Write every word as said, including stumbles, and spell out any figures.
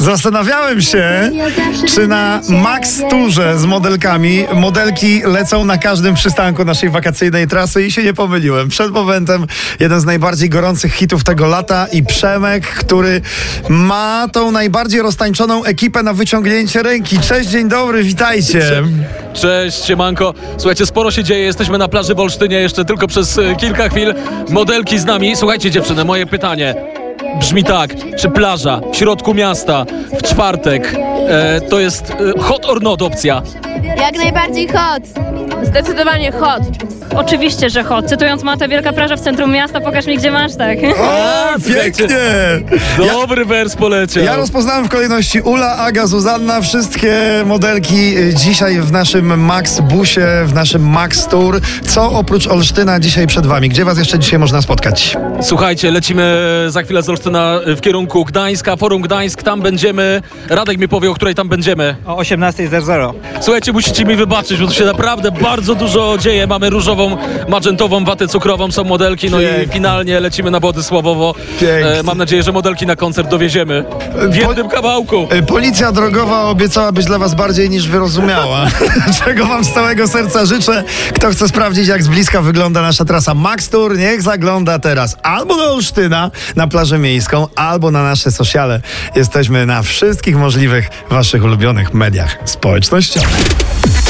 Zastanawiałem się, czy na Max Tourze z modelkami modelki lecą na każdym przystanku naszej wakacyjnej trasy i się nie pomyliłem. Przed momentem jeden z najbardziej gorących hitów tego lata i Przemek, który ma tą najbardziej roztańczoną ekipę na wyciągnięcie ręki. Cześć, dzień dobry, witajcie. Cześć, siemanko. Słuchajcie, sporo się dzieje, jesteśmy na plaży w Olsztynie jeszcze tylko przez e, kilka chwil. Modelki z nami. Słuchajcie, dziewczyny, moje pytanie brzmi tak, czy plaża w środku miasta w czwartek e, to jest e, hot or not opcja? Jak najbardziej hot. Zdecydowanie hot. Oczywiście, że hot. Cytując Matę, wielka plaża w centrum miasta, pokaż mi, gdzie masz, tak? O, pięknie! Dobry wers poleciał. Ja rozpoznałem w kolejności Ula, Aga, Zuzanna, wszystkie modelki dzisiaj w naszym Max Busie, w naszym Max Tour. Co oprócz Olsztyna dzisiaj przed wami? Gdzie was jeszcze dzisiaj można spotkać? Słuchajcie, lecimy za chwilę z Olsztyna w kierunku Gdańska, Forum Gdańsk, tam będziemy. Radek mi powie, o której tam będziemy. O osiemnastej zero zero. Słuchajcie, musicie mi wybaczyć, bo tu się naprawdę bardzo dużo dzieje. Mamy różową, magentową watę cukrową, są modelki, no Pięknie. i finalnie lecimy na Władysławowo. Pięknie. E, mam nadzieję, że modelki na koncert dowieziemy w jednym kawałku. Policja drogowa obiecała być dla was bardziej niż wyrozumiała. Czego wam z całego serca życzę. Kto chce sprawdzić, jak z bliska wygląda nasza trasa Max Tour, niech zagląda teraz albo do Olsztyna, na plażę miejską, albo na nasze sociale. Jesteśmy na wszystkich możliwych waszych ulubionych mediach społecznościowych.